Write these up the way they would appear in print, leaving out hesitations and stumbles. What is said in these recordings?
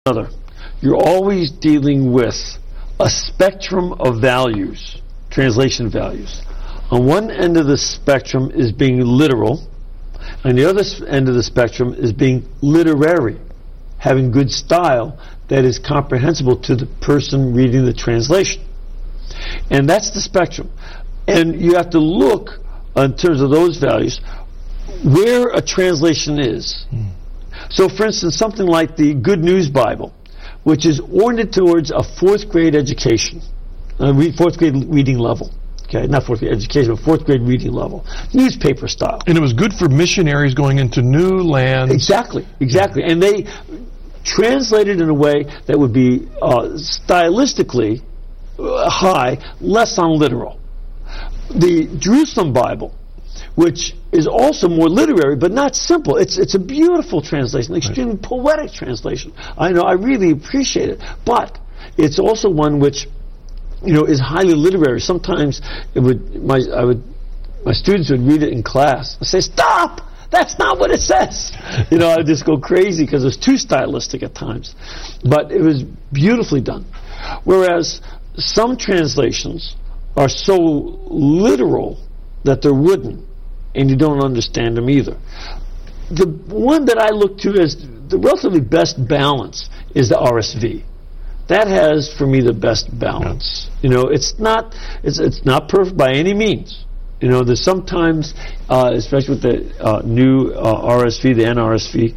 another. You're always dealing with a spectrum of values, translation values. On one end of the spectrum is being literal, and the other end of the spectrum is being literary, having good style that is comprehensible to the person reading the translation. And that's the spectrum. And you have to look, in terms of those values, where a translation is. So, for instance, something like the Good News Bible, which is oriented towards a fourth grade education, fourth grade reading level. Okay, not fourth grade education, but fourth grade reading level. Newspaper style. And it was good for missionaries going into new lands. Exactly. And they translated in a way that would be stylistically high, less on literal. The Jerusalem Bible, which is also more literary, but not simple. It's a beautiful translation, extremely poetic translation. I know, I really appreciate it. But it's also one which, is highly literary. Sometimes my students would read it in class. I say, "Stop! That's not what it says." I'd just go crazy because it was too stylistic at times. But it was beautifully done. Whereas some translations are so literal that they're wooden, and you don't understand them either. The one that I look to as the relatively best balance is the RSV. That has, for me, the best balance. It's not perfect by any means. There's sometimes, especially with the new RSV, the NRSV,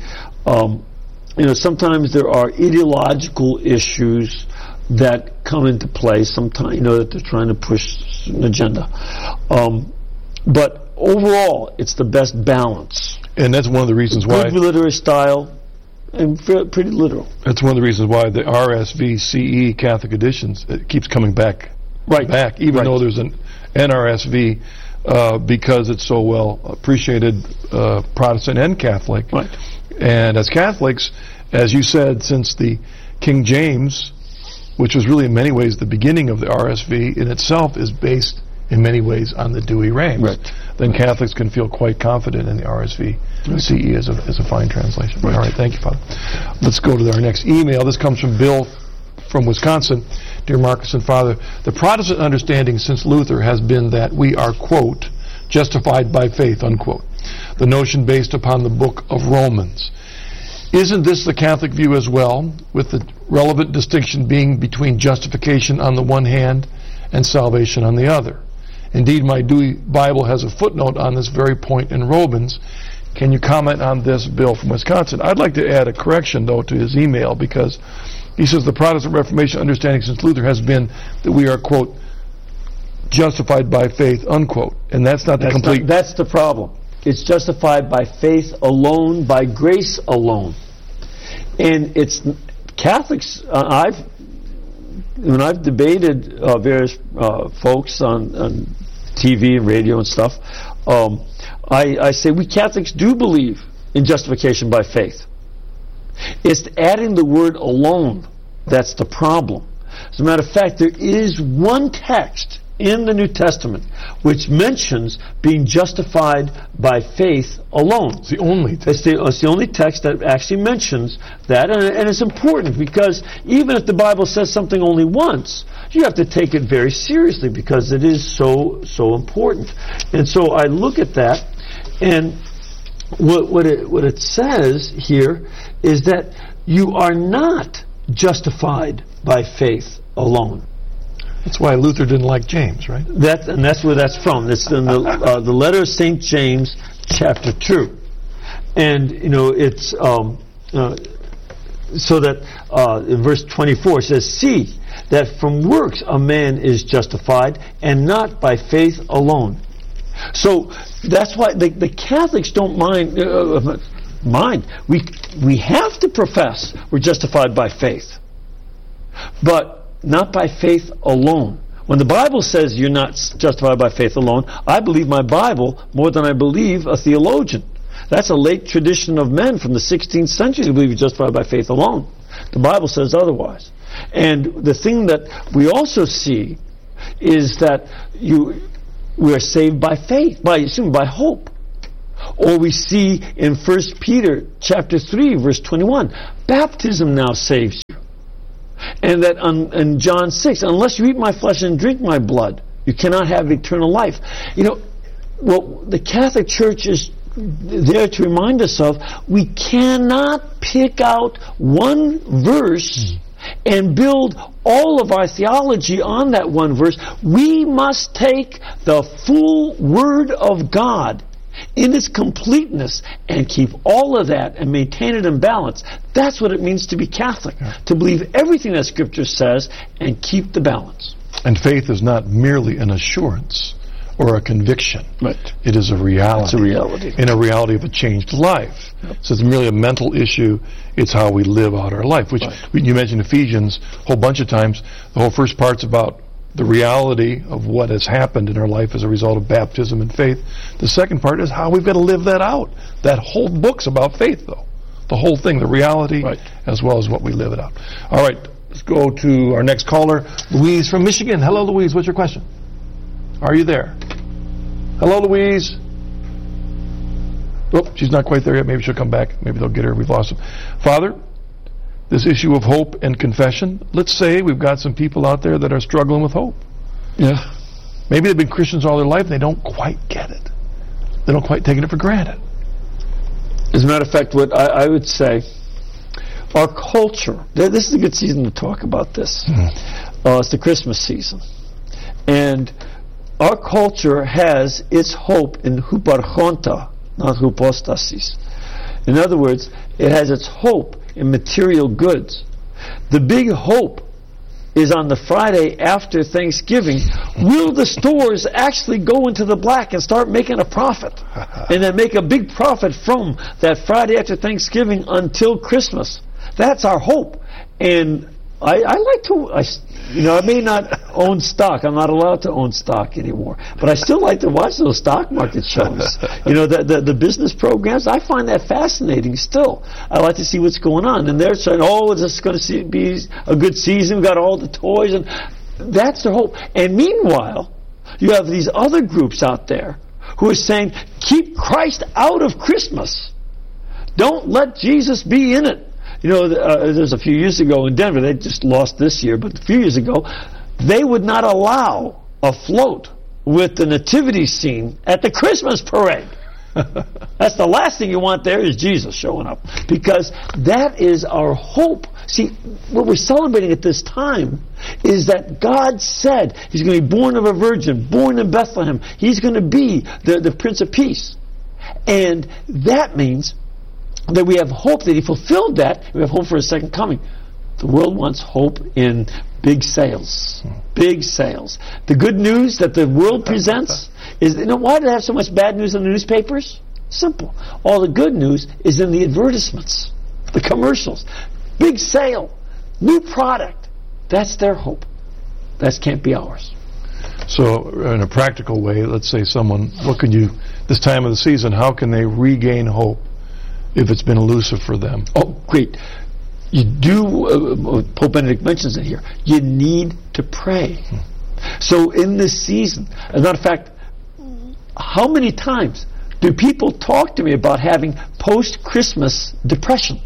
sometimes there are ideological issues that come into play sometimes, that they're trying to push an agenda. But overall, it's the best balance. And that's one of the reasons why... Good literary style and pretty literal. That's one of the reasons why the RSV CE Catholic editions, it keeps coming back. Even though there's an NRSV, because it's so well appreciated, Protestant and Catholic. Right. And as Catholics, as you said, since the King James, which was really in many ways the beginning of the RSV, in itself is based in many ways on the Douay-Rheims. Right. Then Catholics can feel quite confident in the RSV CE as a fine translation. Right. All right, thank you, Father. Let's go to our next email. This comes from Bill from Wisconsin. Dear Marcus and Father, the Protestant understanding since Luther has been that we are, quote, justified by faith, unquote. The notion based upon the book of Romans. Isn't this the Catholic view as well, with the relevant distinction being between justification on the one hand and salvation on the other? Indeed, my Dewey Bible has a footnote on this very point in Romans. Can you comment on this, Bill from Wisconsin? I'd like to add a correction, though, to his email, because he says the Protestant Reformation understanding since Luther has been that we are, quote, justified by faith, unquote. And that's not the complete... That's the problem. It's justified by faith alone, by grace alone. And it's Catholics. When I've debated various folks on TV and radio and stuff, I say we Catholics do believe in justification by faith. It's adding the word alone that's the problem. As a matter of fact, there is one text in the New Testament which mentions being justified by faith alone. It's the only text. It's the only text that actually mentions that, and it's important because even if the Bible says something only once, you have to take it very seriously because it is so important. And so I look at that, and what it says here is that you are not justified by faith alone. That's why Luther didn't like James, right? That's where that's from. It's in the letter of St. James, chapter 2. And, it's so that in verse 24 it says, "See that from works a man is justified, and not by faith alone." So that's why the Catholics don't mind. We have to profess we're justified by faith, but not by faith alone. When the Bible says you're not justified by faith alone, I believe my Bible more than I believe a theologian. That's a late tradition of men from the 16th century who believe you're justified by faith alone. The Bible says otherwise. And the thing that we also see is that we are saved by faith, by hope. Or we see in 1 Peter chapter 3, verse 21, baptism now saves you. And that in John 6, unless you eat my flesh and drink my blood, you cannot have eternal life. You know, what the Catholic Church is there to remind us of, we cannot pick out one verse and build all of our theology on that one verse. We must take the full Word of God in its completeness and keep all of that and maintain it in balance. That's what it means to be Catholic, to believe everything that Scripture says and keep the balance. And faith is not merely an assurance or a conviction. Right. It is a reality. It's a reality. And a reality of a changed life. Yep. So it's merely a mental issue. It's how we live out our life. Which, you mentioned Ephesians a whole bunch of times. The whole first part's about the reality of what has happened in our life as a result of baptism and faith. The second part is how we've got to live that out. That whole book's about faith, though. The whole thing, the reality, as well as what we live it out. All right, let's go to our next caller, Louise from Michigan. Hello, Louise. What's your question? Are you there? Hello, Louise. Oh, she's not quite there yet. Maybe she'll come back. Maybe they'll get her. We've lost her. Father, this issue of hope and confession, let's say we've got some people out there that are struggling with hope. Yeah. Maybe they've been Christians all their life and they don't quite get it. They don't quite take it for granted. As a matter of fact, what I would say, our culture, this is a good season to talk about this. It's the Christmas season. And our culture has its hope in huparchonta, not hypostasis. In other words, it has its hope in material goods. The big hope is on the Friday after Thanksgiving. Will the stores actually go into the black and start making a profit? And then make a big profit from that Friday after Thanksgiving until Christmas. That's our hope. And I like to, I may not own stock. I'm not allowed to own stock anymore. But I still like to watch those stock market shows. The business programs. I find that fascinating still. I like to see what's going on. And they're saying, this is going to be a good season. We've got all the toys. And that's their hope. And meanwhile, you have these other groups out there who are saying, keep Christ out of Christmas. Don't let Jesus be in it. There's a few years ago in Denver, they just lost this year, but a few years ago, they would not allow a float with the nativity scene at the Christmas parade. That's the last thing you want there is Jesus showing up. Because that is our hope. See, what we're celebrating at this time is that God said He's going to be born of a virgin, born in Bethlehem. He's going to be the Prince of Peace. And that means that we have hope that He fulfilled that. We have hope for His second coming. The world wants hope in big sales. Big sales. The good news that the world presents is, why do they have so much bad news in the newspapers? Simple. All the good news is in the advertisements, the commercials. Big sale. New product. That's their hope. That can't be ours. So, in a practical way, let's say someone, this time of the season, how can they regain hope if it's been elusive for them? Oh, great. You do, Pope Benedict mentions it here, you need to pray. So in this season, as a matter of fact, how many times do people talk to me about having post-Christmas depression?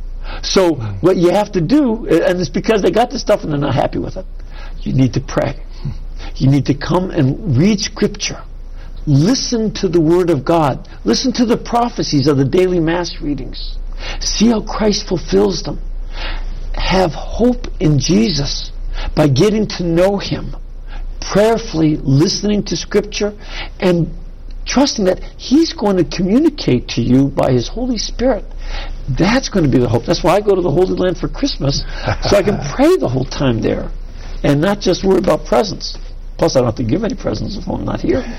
So what you have to do, and it's because they got this stuff and they're not happy with it, you need to pray. You need to come and read Scripture. Listen to the Word of God. Listen to the prophecies of the daily Mass readings. See how Christ fulfills them. Have hope in Jesus by getting to know Him, prayerfully listening to Scripture, and trusting that He's going to communicate to you by His Holy Spirit. That's going to be the hope. That's why I go to the Holy Land for Christmas, so I can pray the whole time there and not just worry about presents. Plus, I don't have to give any presents if I'm not here.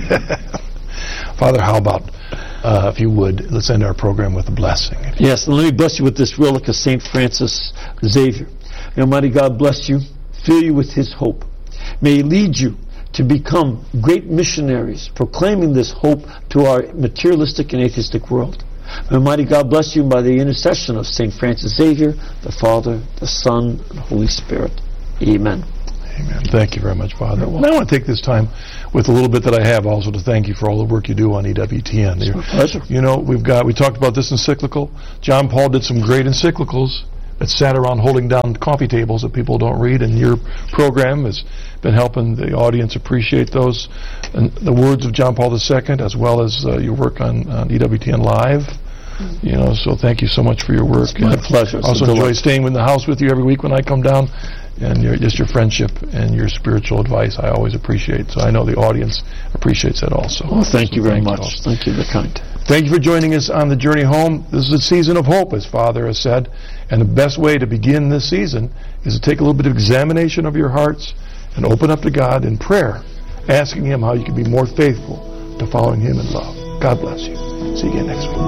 Father, how about, if you would, let's end our program with a blessing. Yes, and let me bless you with this relic of St. Francis Xavier. May Almighty God bless you, fill you with His hope. May He lead you to become great missionaries, proclaiming this hope to our materialistic and atheistic world. May Almighty God bless you by the intercession of St. Francis Xavier, the Father, the Son, and the Holy Spirit. Amen. Amen. Thank you very much, Father. And I want to take this time with a little bit that I have also to thank you for all the work you do on EWTN. It's my pleasure. You know, we talked about this encyclical. John Paul did some great encyclicals that sat around holding down coffee tables that people don't read, and your program has been helping the audience appreciate those, and the words of John Paul II, as well as your work on EWTN Live. You know, so thank you so much for your work. It's my pleasure. I also enjoy staying in the house with you every week when I come down, and your friendship and your spiritual advice I always appreciate. So I know the audience appreciates that also. Well, thank you very much. Thank you, the kind. Thank you for joining us on the journey home. This is a season of hope, as Father has said, and the best way to begin this season is to take a little bit of examination of your hearts and open up to God in prayer, asking Him how you can be more faithful to following Him in love. God bless you. See you again next week.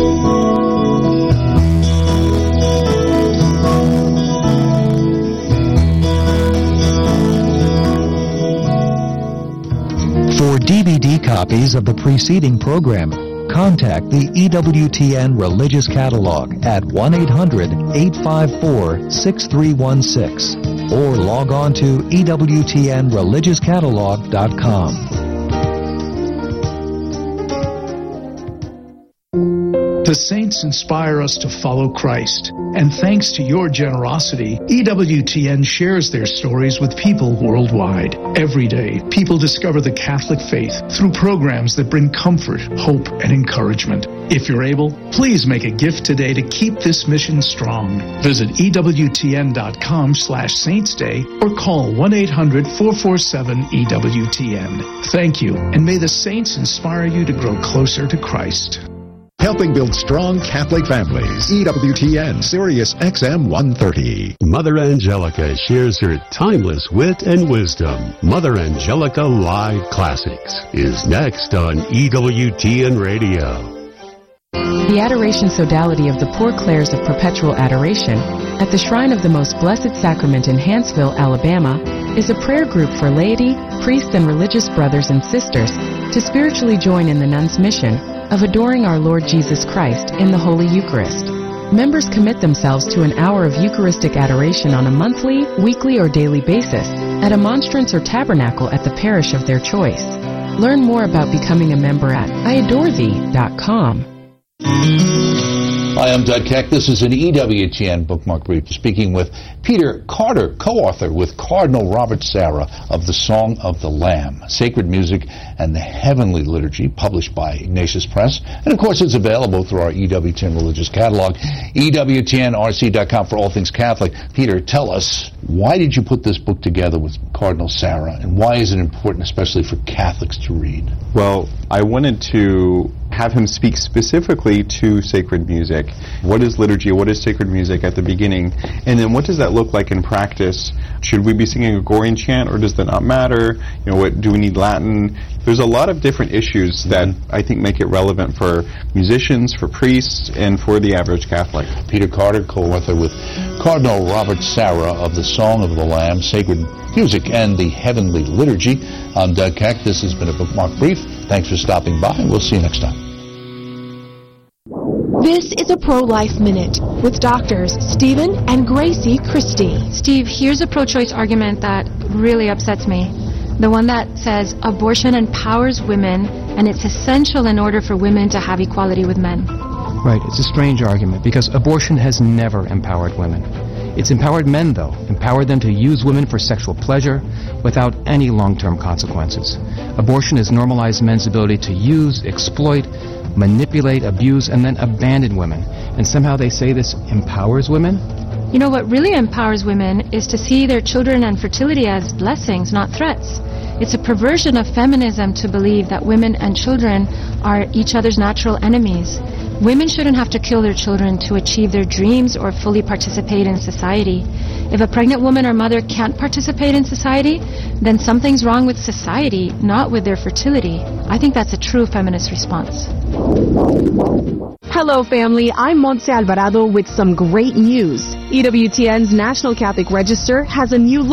For DVD copies of the preceding program, contact the EWTN Religious Catalog at 1-800-854-6316 or log on to EWTNReligiousCatalog.com. The saints inspire us to follow Christ, and thanks to your generosity, EWTN shares their stories with people worldwide. Every day, people discover the Catholic faith through programs that bring comfort, hope, and encouragement. If you're able, please make a gift today to keep this mission strong. Visit EWTN.com/SaintsDay or call 1-800-447-EWTN. Thank you, and may the saints inspire you to grow closer to Christ. Helping build strong Catholic families. EWTN, Sirius XM 130. Mother Angelica shares her timeless wit and wisdom. Mother Angelica Live Classics is next on EWTN Radio. The Adoration Sodality of the Poor Clares of Perpetual Adoration at the Shrine of the Most Blessed Sacrament in Hanceville, Alabama, is a prayer group for laity, priests, and religious brothers and sisters to spiritually join in the nuns' mission of adoring our Lord Jesus Christ in the Holy Eucharist. Members commit themselves to an hour of Eucharistic adoration on a monthly, weekly, or daily basis at a monstrance or tabernacle at the parish of their choice. Learn more about becoming a member at iadorethee.com. Hi, I'm Doug Keck. This is an EWTN Bookmark Brief, speaking with Peter Carter, co-author with Cardinal Robert Sarah of The Song of the Lamb, Sacred Music and the Heavenly Liturgy, published by Ignatius Press. And, of course, it's available through our EWTN Religious Catalog, EWTNRC.com for all things Catholic. Peter, tell us, why did you put this book together with Cardinal Sarah, and why is it important, especially for Catholics, to read? Well, I wanted to have him speak specifically to sacred music. What is liturgy? What is sacred music at the beginning? And then what does that look like in practice? Should we be singing a Gregorian chant, or does that not matter? You know, what do we need Latin? There's a lot of different issues that I think make it relevant for musicians, for priests, and for the average Catholic. Peter Carter, co-author with Cardinal Robert Sarah of The Song of the Lamb, Sacred Music and the Heavenly Liturgy. I'm Doug Keck. This has been a Bookmark Brief. Thanks for stopping by, and we'll see you next time. This is a Pro-Life Minute with doctors Stephen and Gracie Christie. Steve, here's a pro-choice argument that really upsets me. The one that says abortion empowers women and it's essential in order for women to have equality with men. Right, it's a strange argument because abortion has never empowered women. It's empowered men, though, empowered them to use women for sexual pleasure without any long-term consequences. Abortion has normalized men's ability to use, exploit, manipulate, abuse, and then abandon women. And somehow they say this empowers women? You know, what really empowers women is to see their children and fertility as blessings, not threats. It's a perversion of feminism to believe that women and children are each other's natural enemies. Women shouldn't have to kill their children to achieve their dreams or fully participate in society. If a pregnant woman or mother can't participate in society, then something's wrong with society, not with their fertility. I think that's a true feminist response. Hello, family. I'm Montse Alvarado with some great news. EWTN's National Catholic Register has a new look.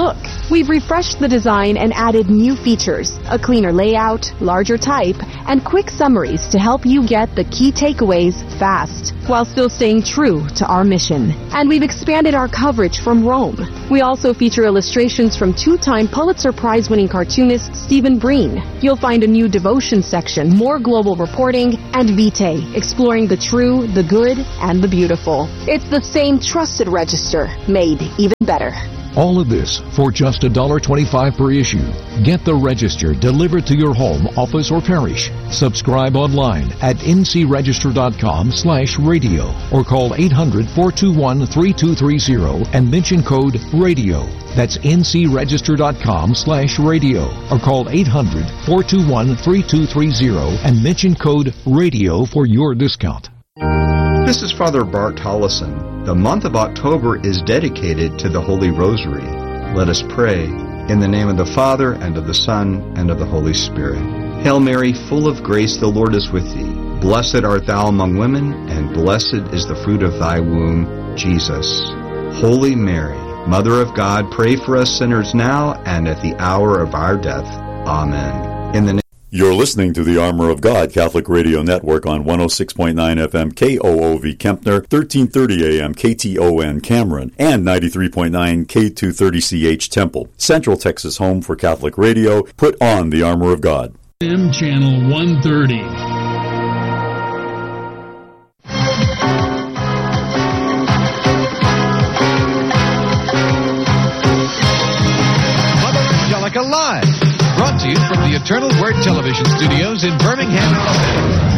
We've refreshed the design and added new features, a cleaner layout, larger type, and quick summaries to help you get the key takeaways fast, while still staying true to our mission. And we've expanded our coverage from Rome. We also feature illustrations from two-time Pulitzer Prize-winning cartoonist Stephen Breen. You'll find a new devotion section, more global reporting, and Vitae, exploring the true, the good, and the beautiful. It's the same trusted register, made even better. All of this for just $1.25 per issue. Get the Register delivered to your home, office, or parish. Subscribe online at ncregister.com/radio or call 800-421-3230 and mention code RADIO. That's ncregister.com/radio or call 800-421-3230 and mention code RADIO for your discount. This is Father Bart Tollison. The month of October is dedicated to the Holy Rosary. Let us pray. In the name of the Father, and of the Son, and of the Holy Spirit. Hail Mary, full of grace, the Lord is with thee. Blessed art thou among women, and blessed is the fruit of thy womb, Jesus. Holy Mary, Mother of God, pray for us sinners now and at the hour of our death. Amen. In the name You're listening to the Armor of God Catholic Radio Network on 106.9 FM KOOV Kempner, 1330 AM KTON Cameron, and 93.9 K230CH Temple. Central Texas home for Catholic radio. Put on the Armor of God. M Channel 130. Mother Angelica Live. Brought to you from the Eternal Word Television Studios in Birmingham, Alabama.